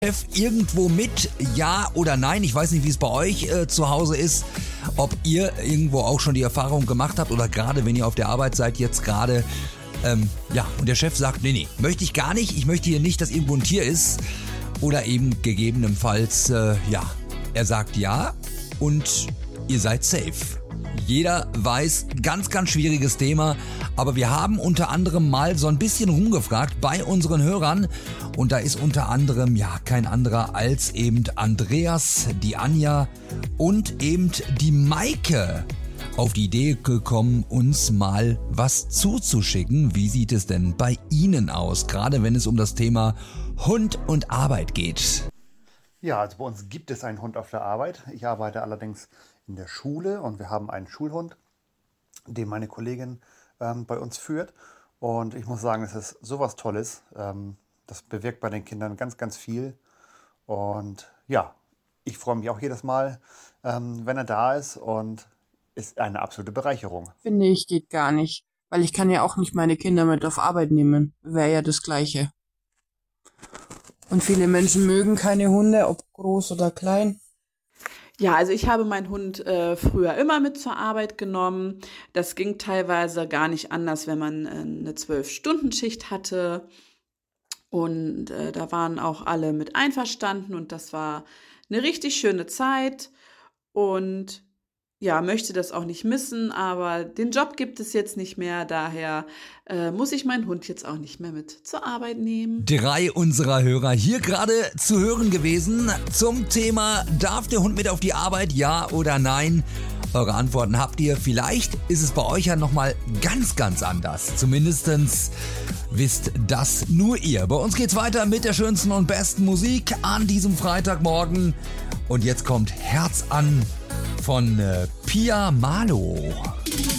Chef irgendwo mit, ja oder nein? Ich weiß nicht, wie es bei euch zu Hause ist, ob ihr irgendwo auch schon die Erfahrung gemacht habt oder gerade wenn ihr auf der Arbeit seid, jetzt gerade, und der Chef sagt, nee, möchte ich gar nicht, ich möchte hier nicht, dass irgendwo ein Tier ist oder eben gegebenenfalls, er sagt ja und ihr seid safe. Jeder weiß, ganz, ganz schwieriges Thema, aber wir haben unter anderem mal so ein bisschen rumgefragt bei unseren Hörern und da ist unter anderem kein anderer als eben Andreas, die Anja und eben die Maike auf die Idee gekommen, uns mal was zuzuschicken. Wie sieht es denn bei Ihnen aus, gerade wenn es um das Thema Hund und Arbeit geht? Ja, also bei uns gibt es einen Hund auf der Arbeit. Ich arbeite allerdings in der Schule und wir haben einen Schulhund, den meine Kollegin bei uns führt. Und ich muss sagen, es ist sowas Tolles. Das bewirkt bei den Kindern ganz, ganz viel. Und ja, ich freue mich auch jedes Mal, wenn er da ist und ist eine absolute Bereicherung. Finde ich, geht gar nicht. Weil ich kann ja auch nicht meine Kinder mit auf Arbeit nehmen. Wäre ja das Gleiche. Und viele Menschen mögen keine Hunde, ob groß oder klein. Ja, also ich habe meinen Hund früher immer mit zur Arbeit genommen. Das ging teilweise gar nicht anders, wenn man eine 12-Stunden-Schicht hatte. Und da waren auch alle mit einverstanden und das war eine richtig schöne Zeit. Und ja, möchte das auch nicht missen, aber den Job gibt es jetzt nicht mehr. Daher muss ich meinen Hund jetzt auch nicht mehr mit zur Arbeit nehmen. 3 unserer Hörer hier gerade zu hören gewesen zum Thema, darf der Hund mit auf die Arbeit, ja oder nein? Eure Antworten habt ihr. Vielleicht ist es bei euch ja nochmal ganz, ganz anders. Zumindestens wisst das nur ihr. Bei uns geht's weiter mit der schönsten und besten Musik an diesem Freitagmorgen. Und jetzt kommt Herz an von Pia Malo.